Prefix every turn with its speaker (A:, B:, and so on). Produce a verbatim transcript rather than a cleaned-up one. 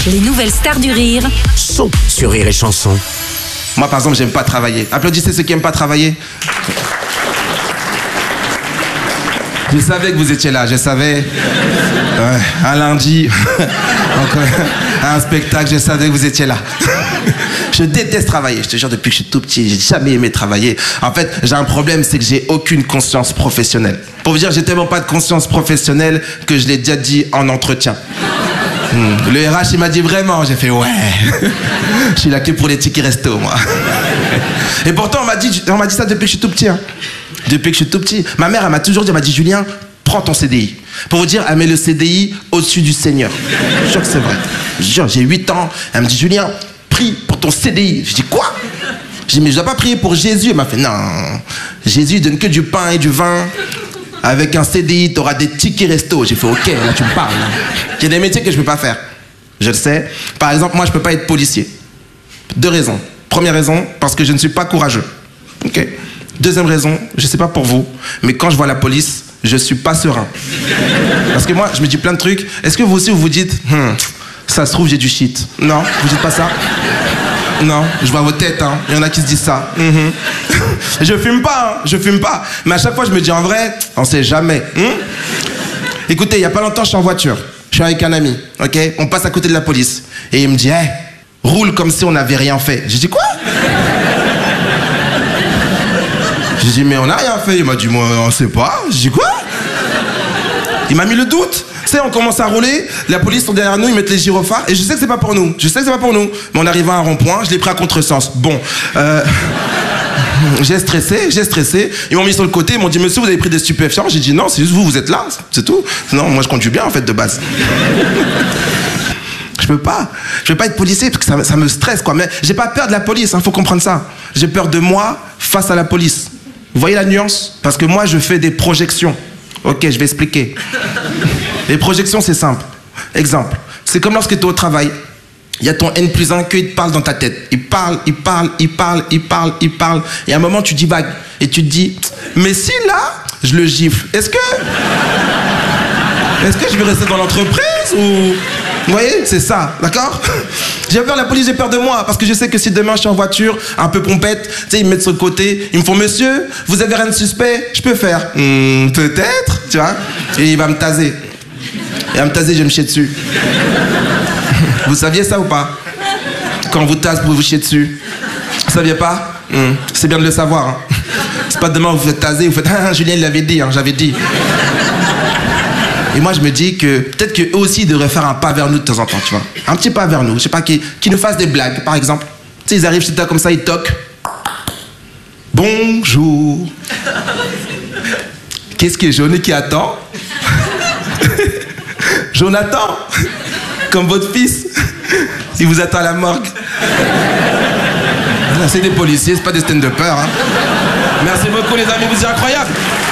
A: Les nouvelles stars du rire
B: sont sur Rire et Chanson.
C: Moi, par exemple, j'aime pas travailler. Applaudissez ceux qui aiment pas travailler. Je savais que vous étiez là, je savais. Ouais, un lundi, un spectacle, je savais que vous étiez là. Je déteste travailler, je te jure, depuis que je suis tout petit, j'ai jamais aimé travailler. En fait, j'ai un problème, c'est que j'ai aucune conscience professionnelle. Pour vous dire, j'ai tellement pas de conscience professionnelle que je l'ai déjà dit en entretien. Hmm. Le R H, il m'a dit vraiment, j'ai fait ouais. Je suis là que pour les tickets resto, moi. Et pourtant, on m'a dit, on m'a dit ça depuis que je suis tout petit. Hein. Depuis que je suis tout petit. Ma mère, elle m'a toujours dit, elle m'a dit, Julien, prends ton C D I. Pour vous dire, elle met le C D I au-dessus du Seigneur. Je jure que c'est vrai. Je jure, j'ai huit ans. Elle me dit, Julien, prie pour ton C D I. Je dis, quoi? Je dis, mais je dois pas prier pour Jésus. Elle m'a fait, non. Jésus, il donne que du pain et du vin. Avec un C D I, t'auras des tickets resto. J'ai fait, ok, là, tu me parles. Il y a des métiers que je peux pas faire. Je le sais. Par exemple, moi, je peux pas être policier. Deux raisons. Première raison, parce que je ne suis pas courageux. Ok. Deuxième raison, je sais pas pour vous, mais quand je vois la police, je suis pas serein. Parce que moi, je me dis plein de trucs. Est-ce que vous aussi, vous vous dites, hm, ça se trouve, j'ai du shit? Non, vous dites pas ça? Non, je vois vos têtes, hein. Il y en a qui se disent ça. Mm-hmm. Je fume pas, hein. Je fume pas. Mais à chaque fois, je me dis, en vrai, on sait jamais. Hmm. Écoutez, il y a pas longtemps, je suis en voiture. Je suis avec un ami, ok? On passe à côté de la police. Et il me dit, hey, roule comme si on n'avait rien fait. J'ai dit, quoi? J'ai dit, mais on n'a rien fait. Il m'a dit, moi, on sait pas. J'ai dit, quoi? Il m'a mis le doute. Tu sais, on commence à rouler, la police sont derrière nous, ils mettent les gyrophares, et je sais que c'est pas pour nous, je sais que c'est pas pour nous. Mais on arrive à un rond-point, je l'ai pris à contresens. Bon, euh, j'ai stressé, j'ai stressé. Ils m'ont mis sur le côté, ils m'ont dit, monsieur, vous avez pris des stupéfiants? J'ai dit, non, c'est juste vous, vous êtes là, c'est tout. Non, moi je conduis bien en fait de base. Je peux pas, je peux pas être policier parce que ça, ça me stresse quoi. Mais j'ai pas peur de la police, hein, faut comprendre ça. J'ai peur de moi face à la police. Vous voyez la nuance? Parce que moi je fais des projections. Ok, je vais expliquer. Les projections, c'est simple. Exemple, c'est comme lorsque tu es au travail, il y a ton N plus un qui te parle dans ta tête. Il parle, il parle, il parle, il parle, il parle. Et à un moment, tu divagues. Et tu te dis, mais si là, je le gifle, est-ce que... Est-ce que je vais rester dans l'entreprise ou... Vous voyez, c'est ça, d'accord? J'ai peur de la police, j'ai peur de moi, parce que je sais que si demain je suis en voiture, un peu pompette, tu sais, ils me mettent sur le côté, ils me font, monsieur, vous avez rien de suspect? Je peux faire. Hum, peut-être, tu vois? Et il va me taser. Il va me taser, je vais me chier dessus. Vous saviez ça ou pas? Quand on vous tase pour vous chier dessus. Vous saviez pas? hum, C'est bien de le savoir. Hein. C'est pas demain vous vous faites taser, vous faites, ah, Julien, il l'avait dit, hein, j'avais dit. Et moi, je me dis que peut-être qu'eux aussi, ils devraient faire un pas vers nous de temps en temps, tu vois. Un petit pas vers nous. Je sais pas, qui, qui nous fassent des blagues, par exemple. Tu sais, ils arrivent chez toi comme ça, ils toquent. Bonjour. Qu'est-ce que Johnny qui attend? Jonathan, comme votre fils, il vous attend à la morgue. C'est des policiers, c'est pas des stand-uppers. Hein. Merci beaucoup, les amis, vous êtes incroyables.